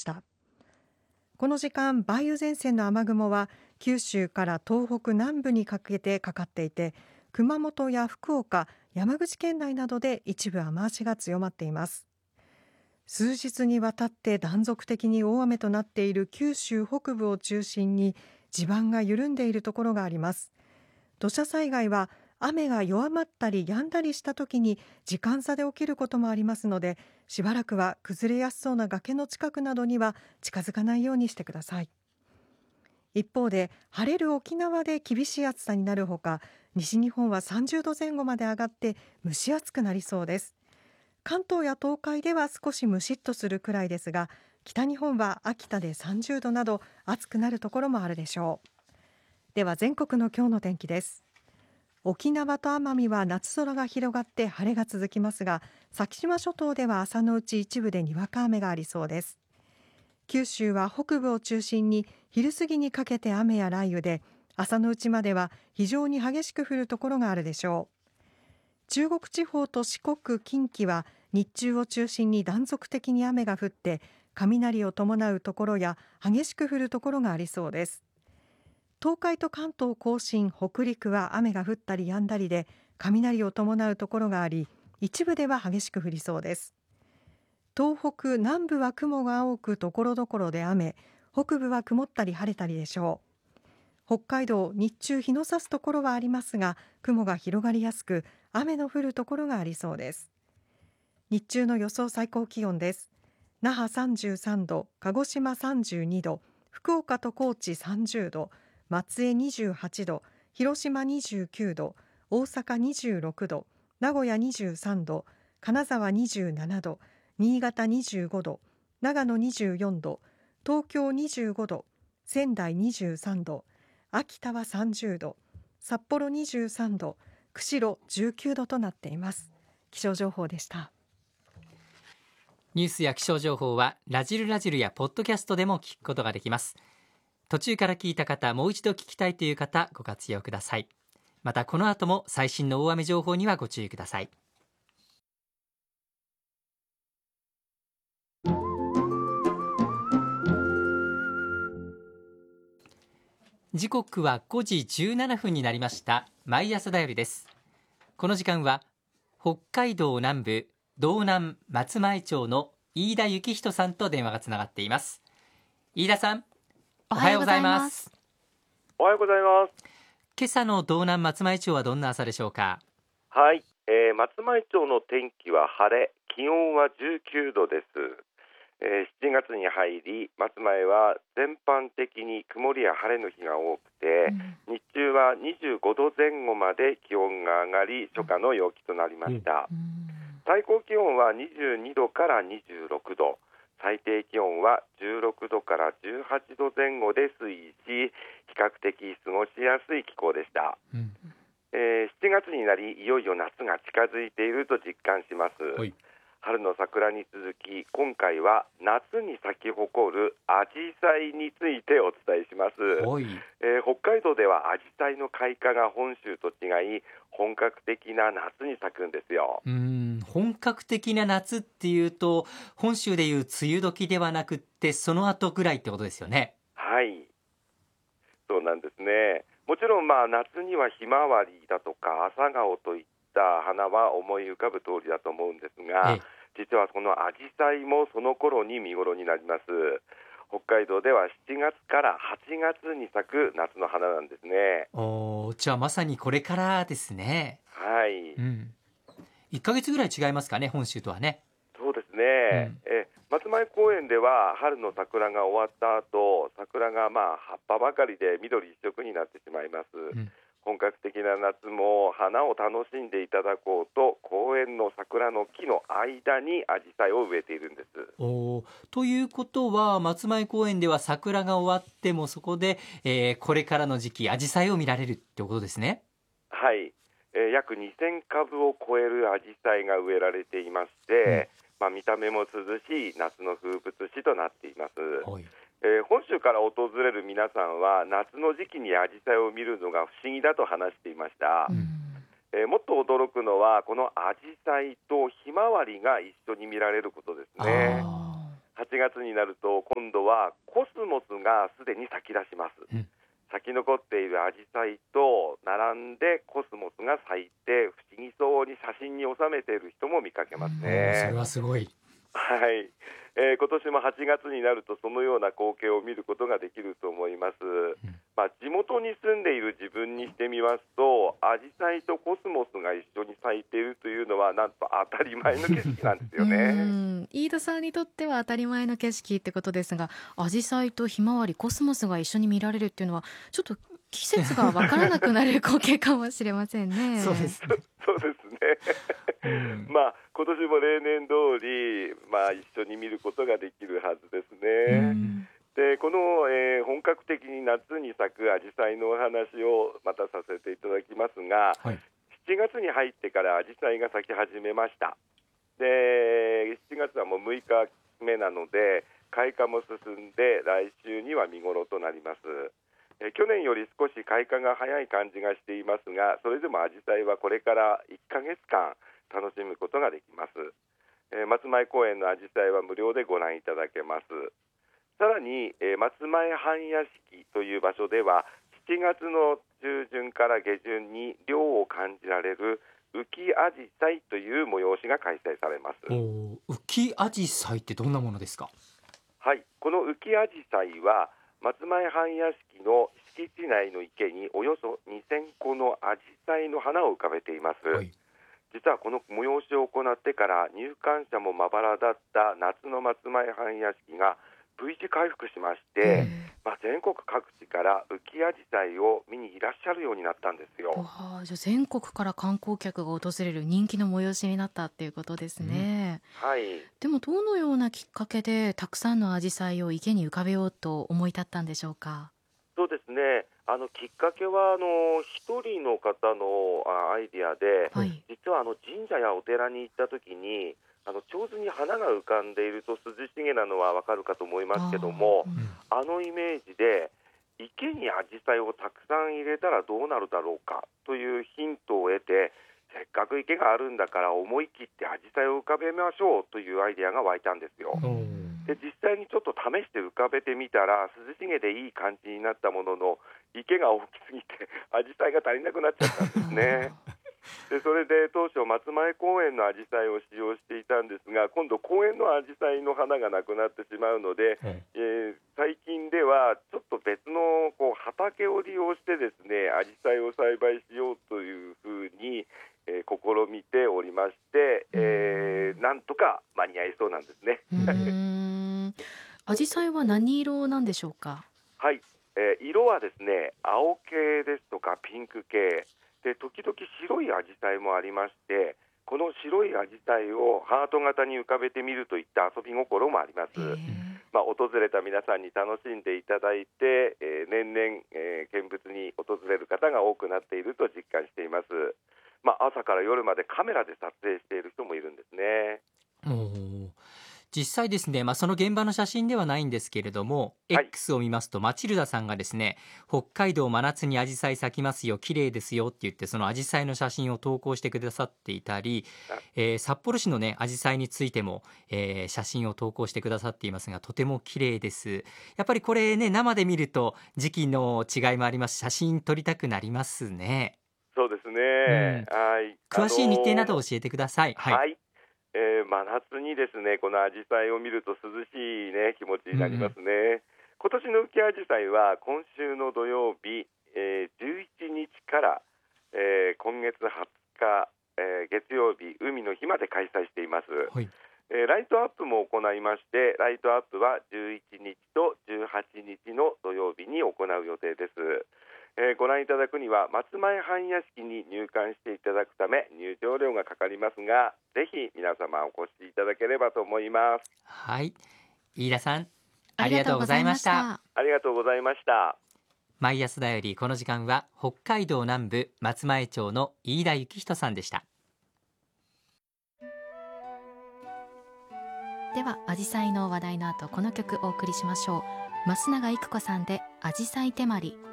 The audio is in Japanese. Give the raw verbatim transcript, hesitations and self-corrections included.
した。この時間、梅雨前線の雨雲は九州から東北南部にかけてかかっていて、熊本や福岡、山口県内などで一部雨足が強まっています。数日にわたって断続的に大雨となっている九州北部を中心に地盤が緩んでいるところがあります。土砂災害は雨が弱まったり止んだりした時に時間差で起きることもありますので、しばらくは崩れやすそうな崖の近くなどには近づかないようにしてください。一方で晴れる沖縄で厳しい暑さになるほか、西日本はさんじゅうどぜん後まで上がって蒸し暑くなりそうです。関東や東海では少しムシッとするくらいですが、北日本は秋田でさんじゅうどなど暑くなるところもあるでしょう。では全国の今日の天気です。沖縄と奄美は夏空が広がって晴れが続きますが、先島諸島では朝のうち一部でにわか雨がありそうです。九州は北部を中心に昼過ぎにかけて雨や雷雨で、朝のうちまでは非常に激しく降るところがあるでしょう。中国地方と四国、近畿は日中を中心に断続的に雨が降って雷を伴うところや激しく降るところがありそうです。東海と関東甲信、北陸は雨が降ったり止んだりで雷を伴うところがあり、一部では激しく降りそうです。東北南部は雲が多くところどころで雨、北部は曇ったり晴れたりでしょう。北海道、日中日の差すところはありますが、雲が広がりやすく雨の降るところがありそうです。日中の予想最高気温です。那覇さんじゅうさんど、鹿児島さんじゅうにど、福岡と高知さんじゅうど、松江にじゅうはちど、広島にじゅうきゅうど、大阪にじゅうろくど、名古屋にじゅうさんど、金沢にじゅうななど、新潟にじゅうごど、長野にじゅうよんど、東京にじゅうごど、仙台にじゅうさんど、秋田はさんじゅうど、札幌にじゅうさんど、釧路じゅうきゅうどとなっています。気象情報でした。 ニュースや気象情報はラジルラジルやポッドキャストでも聞くことができます。途中から聞いた方、もう一度聞きたいという方、ご活用ください。またこの後も最新の大雨情報にはご注意ください。時刻はごじじゅうななふんになりました。毎朝だよりです。この時間は北海道南部道南松前町の飯田幸人さんと電話がつながっています。飯田さん、おはようございます。 おはようございます。 今朝の道南松前町はどんな朝でしょうか。 はい、えー、松前町の天気は晴れ、気温はじゅうきゅうどです。えー、しちがつに入り、松前は全般的に曇りや晴れの日が多くて、うん、日中はにじゅうごどぜん後まで気温が上がり、初夏の陽気となりました。うんうん、最高気温はにじゅうにどからにじゅうろくど、最低気温はじゅうろくどからじゅうはちどぜん後で推移し、比較的過ごしやすい気候でした。うん、えー、しちがつになり、いよいよ夏が近づいていると実感します。はい、春の桜に続き、今回は夏に咲き誇るアジサイについてお伝えします。はい、えー、北海道ではアジサイの開花が本州と違い、本格的な夏に咲くんですよ。 うーん、本格的な夏っていうと、本州でいう梅雨時ではなくってその後ぐらいってことですよね。 はい、そうなんですね。もちろんまあ夏にはひまわりだとか朝顔といった花は思い浮かぶ通りだと思うんですが、ええ、実はこのアジサイもその頃に見頃になります。北海道ではしちがつからはちがつに咲く夏の花なんですね。 お、じゃあまさにこれからですね。 はい、 うん、いっかげつぐらい違いますかね、本州とはね。 そうですね、うん、え松前公園では春の桜が終わった後、桜がまあ葉っぱばかりで緑一色になってしまいます。うん、本格的な夏も花を楽しんでいただこうと、公園の桜の木の間にアジサイを植えているんです。 お、ということは松前公園では桜が終わってもそこで、えー、これからの時期アジサイを見られるってことですね。 はい、えー、約にせんかぶを超えるアジサイが植えられていまして、うん、まあ、見た目も涼しい夏の風物詩となっています。はい、えー、本州から訪れる皆さんは夏の時期にアジサイを見るのが不思議だと話していました。うん、えー、もっと驚くのはこのアジサイとひまわりが一緒に見られることですね。 はちがつになると今度はコスモスがすでに咲き出します、うん、咲き残っているアジサイと並んでコスモスが咲いて不思議そうに写真に収めている人も見かけますね。 それはすごい。 はい、えー、今年もはちがつになるとそのような光景を見ることができると思います、うん、まあ、地元に住んでいる自分にしてみますとアジサイとコスモスが一緒に咲いているというのはなんと当たり前の景色なんですよねうん飯田さんにとっては当たり前の景色ってことですが、アジサイとひまわりコスモスが一緒に見られるっていうのはちょっと季節がわからなくなる光景かもしれませんねそうですねそうですね、うん、まあ今年も例年通り、まあ、一緒に見ることができるはずですね、うん、でこの、えー、本格的に夏に咲くアジサイのお話をまたさせていただきますが、はい、しちがつに入ってからアジサイが咲き始めました。でしちがつはもうむいかめなので開花も進んで来週には見頃となります。え去年より少し開花が早い感じがしていますが、それでもアジサイはこれからいっかげつかん楽しむことができます。え松前公園のアジサイは無料でご覧いただけます。さらに、え松前半屋敷という場所ではしちがつの中旬から下旬に涼を感じられる浮きアジサイという催しが開催されます。 お浮きアジサイってどんなものですか？ はい、この浮きアジサイは松前半屋敷の敷地内の池におよそにせんこのアジサイの花を浮かべています、はい、実はこの催しを行ってから入館者もまばらだった夏の松前半屋敷が V 字回復しまして、まあ、全国各地から浮きアジサイを見にいらっしゃるようになったんですよ。 あ、じゃあ全国から観光客が訪れる人気の催しになったっていうことですね、 うん、はい。 でもどのようなきっかけでたくさんのアジサイを池に浮かべようと思い立ったんでしょうか？ そうですね、あのきっかけはあの一人の方のアイディアで、はい、実はあの神社やお寺に行った時にあの上手に花が浮かんでいると涼しげなのはわかるかと思いますけども、あ、うん、あのイメージで池にアジサイをたくさん入れたらどうなるだろうかというヒントを得て、せっかく池があるんだから思い切ってアジサイを浮かべましょうというアイデアが湧いたんですよ。で実際にちょっと試して浮かべてみたら涼しげでいい感じになったものの池が大きすぎてアジサイが足りなくなっちゃったんですねでそれで当初松前公園のアジサイを使用していたんですが、今度公園のアジサイの花がなくなってしまうので、はい、えー、最近ではちょっと別のこう畑を利用してですねアジサイを栽培しようというふうに、えー、試みておりまして、えー、なんとか間に合いそうなんですね。うーんアジサイは何色なんでしょうか？ はい、えー、色はですね青系ですとかピンク系で、時々白いアジサイもありまして、この白いアジサイをハート型に浮かべてみるといった遊び心もあります。まあ、訪れた皆さんに楽しんでいただいて、えー、年々、えー、見物に訪れる方が多くなっていると実感しています。まあ、朝から夜までカメラで撮影している人もいるんですね。 お実際ですね、まあ、その現場の写真ではないんですけれども、はい、X を見ますとマチルダさんがですね、北海道真夏にアジサイ咲きますよ綺麗ですよって言ってそのアジサイの写真を投稿してくださっていたり、えー、札幌市のねアジサイについても、えー、写真を投稿してくださっていますがとても綺麗です。やっぱりこれね生で見ると時期の違いもあります。写真撮りたくなりますね。 そうですね、うん、はい、 詳しい日程など教えてください。 はい、はい、えー、真夏にですねこのアジサイを見ると涼しい、ね、気持ちになりますね、うん、今年の浮きアジサイは今週の土曜日、えー、じゅういちにちから、えー、今月はつか、えー、月曜日海の日まで開催しています、はい、えー、ライトアップも行いまして、ライトアップはじゅういちにちとじゅうはちにちの土曜日に行う予定です。えー、ご覧いただくには松前半屋敷に入館していただくため入場料がかかりますが、ぜひ皆様お越しいただければと思います。 はい、飯田さんありがとうございました。 ありがとうございました。 毎朝だよりこの時間は北海道南部松前町の飯田幸人さんでした。 ではアジサイの話題の後この曲お送りしましょう。増永育子さんでアジサイ手まり。